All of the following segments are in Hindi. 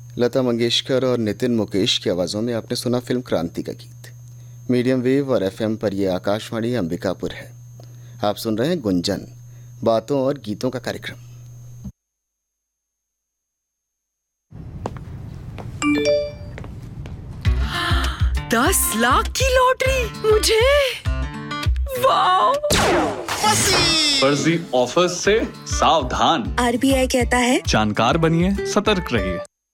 लता मंगेशकर और नितिन मुकेश की आवाज़ों में आपने सुना फिल्म क्रांति का गीत। मीडियम वेव और एफएम पर यह आकाशवाणी अंबिकापुर है। आप सुन रहे हैं गुंजन, बातों और गीतों का कार्यक्रम। ₹10 लाख की लॉटरी मुझे। वाह! फर्जी ऑफर्स से सावधान। आरबीआई कहता है जानकार बनिए, सतर्क रहिए।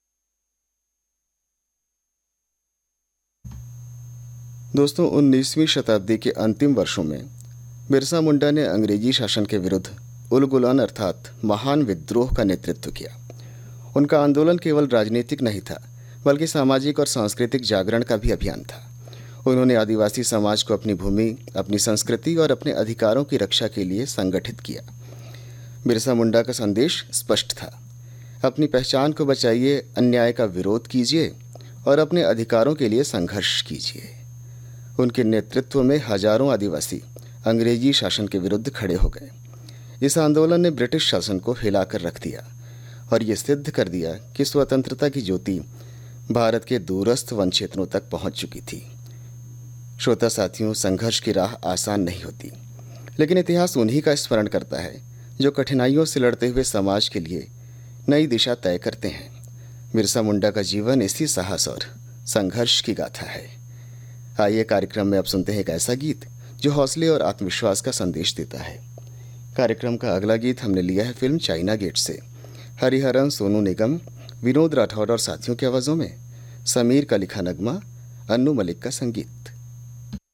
दोस्तों, 19वीं शताब्दी के अंतिम वर्षों में बिरसा मुंडा ने अंग्रेजी शासन के विरुद्ध उलगुलान अर्थात महान विद्रोह का नेतृत्व किया। उनका आंदोलन केवल राजनीतिक नहीं था, बल्कि सामाजिक और सांस्कृतिक जागरण का भी अभियान था। उन्होंने आदिवासी समाज को अपनी भूमि, अपनी संस्कृति और अपने अधिकारों की रक्षा के लिए संगठित किया। बिरसा मुंडा का संदेश स्पष्ट था: अपनी पहचान को बचाइए, अन्याय का विरोध कीजिए और अपने अधिकारों के लिए संघर्ष कीजिए। उनके नेतृत्व में हजारों आदिवासी अंग्रेजी शासन के विरुद्ध खड़े हो गए। इस आंदोलन ने ब्रिटिश शासन को हिलाकर रख दिया और ये सिद्ध कर दिया कि स्वतंत्रता की ज्योति भारत के दूरस्थ वन क्षेत्रों तक पहुंच चुकी थी। श्रोता साथियों, संघर्ष की राह आसान नहीं होती, लेकिन इतिहास उन्हीं का स्मरण करता है जो कठिनाइयों से लड़ते हुए समाज के लिए नई दिशा तय करते हैं। बिरसा मुंडा का जीवन इसी साहस और संघर्ष की गाथा है। आइए कार्यक्रम में अब सुनते हैं एक ऐसा गीत जो हौसले और आत्मविश्वास का संदेश देता है। कार्यक्रम का अगला गीत हमने लिया है फिल्म चाइना गेट से। हरिहरन, सोनू निगम, विनोद राठौर और साथियों की आवाज़ों में समीर का लिखा नगमा, अन्नू मलिक का संगीत।